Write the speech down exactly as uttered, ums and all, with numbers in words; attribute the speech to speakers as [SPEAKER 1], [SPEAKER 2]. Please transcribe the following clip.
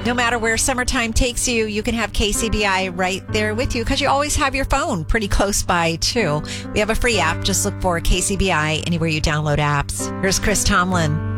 [SPEAKER 1] No matter where summertime takes you, you can have K C B I right there with you because you always have your phone pretty close by, too. We have a free app. Just look for K C B I anywhere you download apps. Here's Chris Tomlin.